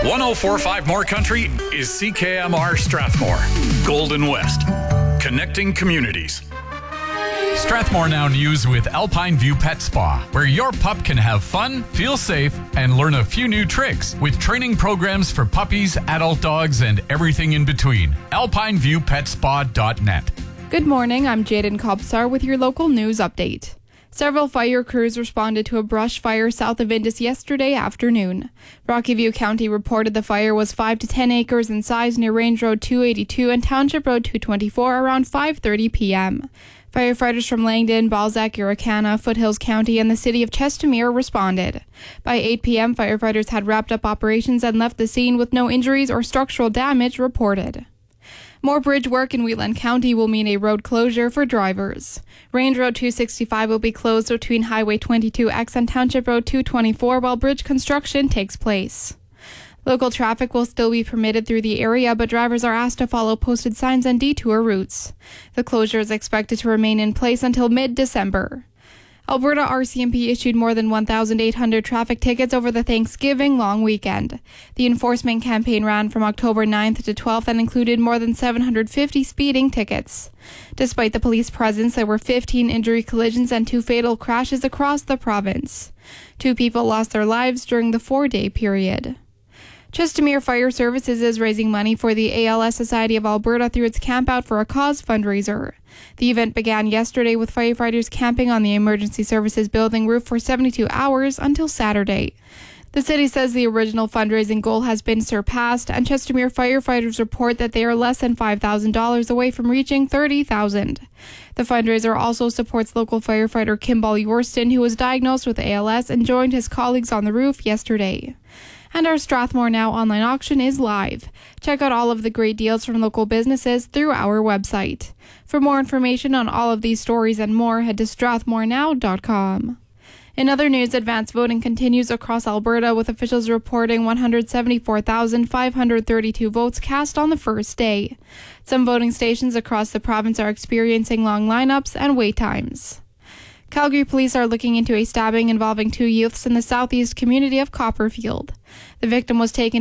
104.5 More Country is CKMR Strathmore. Golden West. Connecting communities. Strathmore Now News with Alpine View Pet Spa, where your pup can have fun, feel safe, and learn a few new tricks with training programs for puppies, adult dogs, and everything in between. AlpineViewPetSpa.net. Good morning, I'm Jaden Kopsar with your local news update. Several fire crews responded to a brush fire south of Indus yesterday afternoon. Rocky View County reported the fire was 5 to 10 acres in size near Range Road 282 and Township Road 224 around 5:30 p.m. Firefighters from Langdon, Balzac, Irricana, Foothills County, and the city of Chestermere responded. By 8 p.m., firefighters had wrapped up operations and left the scene with no injuries or structural damage reported. More bridge work in Wheatland County will mean a road closure for drivers. Range Road 265 will be closed between Highway 22X and Township Road 224 while bridge construction takes place. Local traffic will still be permitted through the area, but drivers are asked to follow posted signs and detour routes. The closure is expected to remain in place until mid-December. Alberta RCMP issued more than 1,800 traffic tickets over the Thanksgiving long weekend. The enforcement campaign ran from October 9th to 12th and included more than 750 speeding tickets. Despite the police presence, there were 15 injury collisions and 2 fatal crashes across the province. 2 people lost their lives during the 4-day period. Chestermere Fire Services is raising money for the ALS Society of Alberta through its Camp Out for a Cause fundraiser. The event began yesterday with firefighters camping on the Emergency Services building roof for 72 hours until Saturday. The city says the original fundraising goal has been surpassed, and Chestermere firefighters report that they are less than $5,000 away from reaching $30,000. The fundraiser also supports local firefighter Kimball Yorston, who was diagnosed with ALS and joined his colleagues on the roof yesterday. And our Strathmore Now online auction is live. Check out all of the great deals from local businesses through our website. For more information on all of these stories and more, head to strathmorenow.com. In other news, advanced voting continues across Alberta, with officials reporting 174,532 votes cast on the first day. Some voting stations across the province are experiencing long lineups and wait times. Calgary police are looking into a stabbing involving 2 youths in the southeast community of Copperfield. The victim was taken